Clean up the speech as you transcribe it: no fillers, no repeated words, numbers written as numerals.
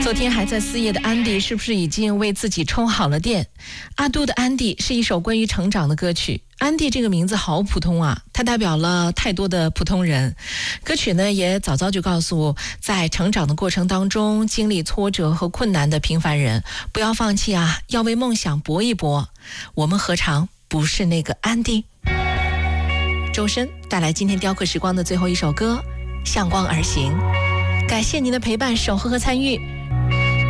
昨天还在撕夜的安迪是不是已经为自己充好了电？阿杜的安迪是一首关于成长的歌曲。安迪这个名字好普通啊，它代表了太多的普通人。歌曲呢也早早就告诉在成长的过程当中经历挫折和困难的平凡人，不要放弃啊，要为梦想搏一搏。我们何尝不是那个安迪？周深带来今天雕刻时光的最后一首歌《向光而行》。感谢您的陪伴、守候和参与。